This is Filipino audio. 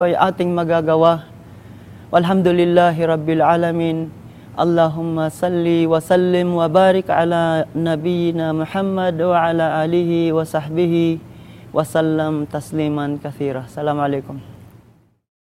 ay ating magagawa. Walhamdulillahi Rabbil Alamin. Allahumma salli wa sallim wa barik ala nabiyyina Muhammad wa ala alihi wa sahbihi wa sallam tasliman kathira. Assalamualaikum.